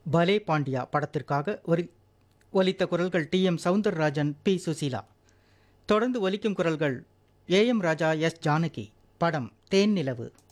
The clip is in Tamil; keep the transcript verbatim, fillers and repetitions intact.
பலே பாண்டியா படத்திற்காக ஒரு ஒலித்த குரல்கள் D M Soundararajan, B Susheela. தொடர்ந்து ஒலிக்கும் குரல்கள் A M Raja, S Janaki. படம் தேன் நிலவு.